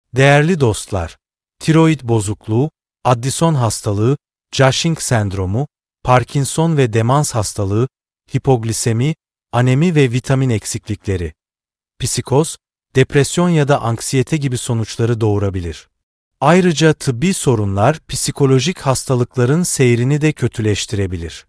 Değerli dostlar, tiroid bozukluğu, Addison hastalığı, Cushing sendromu, Parkinson ve demans hastalığı, hipoglisemi, anemi ve vitamin eksiklikleri, psikoz, depresyon ya da anksiyete gibi sonuçları doğurabilir. Ayrıca tıbbi sorunlar psikolojik hastalıkların seyrini de kötüleştirebilir.